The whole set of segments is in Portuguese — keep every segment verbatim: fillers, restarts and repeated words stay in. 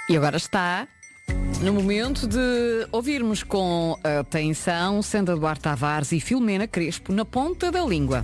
E agora está no momento de ouvirmos com atenção Sandra Duarte Tavares e Filomena Crespo na ponta da língua.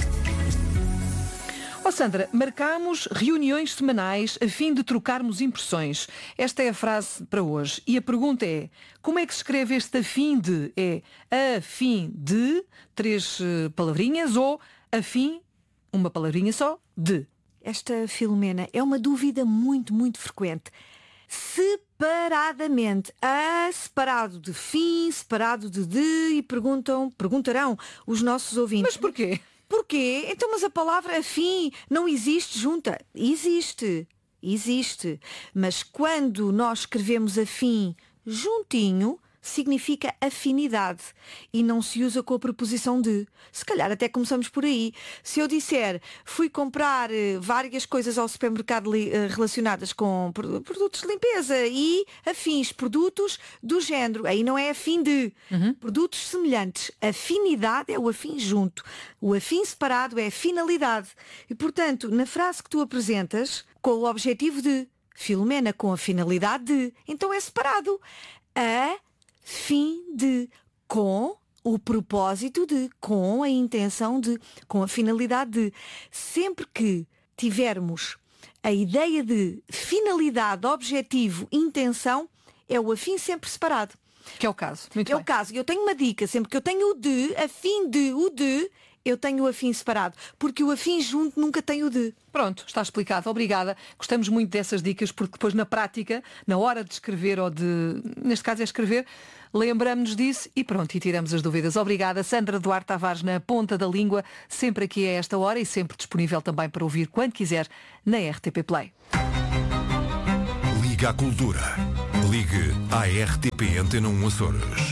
Ó oh Sandra, marcámos reuniões semanais a fim de trocarmos impressões. Esta é a frase para hoje. E a pergunta é, como é que se escreve este a fim de? É a fim de, três uh, palavrinhas, ou a fim, uma palavrinha só, de? Esta, Filomena, é uma dúvida muito, muito frequente. Separadamente, a separado de fim, separado de de, e perguntam, perguntarão os nossos ouvintes. Mas porquê? Porquê? Então, mas a palavra afim não existe junta? Existe, existe. Mas quando nós escrevemos afim juntinho, significa afinidade e não se usa com a preposição de. Se calhar até começamos por aí. Se eu disser, fui comprar eh, várias coisas ao supermercado li, eh, relacionadas com pro, produtos de limpeza e afins, produtos do género, aí não é afim de. Uhum. Produtos semelhantes. Afinidade é o afim junto. O afim separado é a finalidade. E, portanto, na frase que tu apresentas, com o objetivo de, Filomena com a finalidade de, então é separado. A fim de, com o propósito de, com a intenção de, com a finalidade de. Sempre que tivermos a ideia de finalidade, objetivo, intenção, é o afim sempre separado. Que é o caso. Muito é bem. o caso. Eu tenho uma dica, sempre que eu tenho o de, a fim de, o de, eu tenho o afim separado, porque o afim junto nunca tem o de. Pronto, está explicado. Obrigada. Gostamos muito dessas dicas, porque depois na prática, na hora de escrever ou de, neste caso é escrever, lembramos-nos disso e pronto, e tiramos as dúvidas. Obrigada, Sandra Duarte Tavares na ponta da língua, sempre aqui a esta hora e sempre disponível também para ouvir quando quiser na R T P Play. Liga à Cultura. Ligue à R T P Antena um Açores.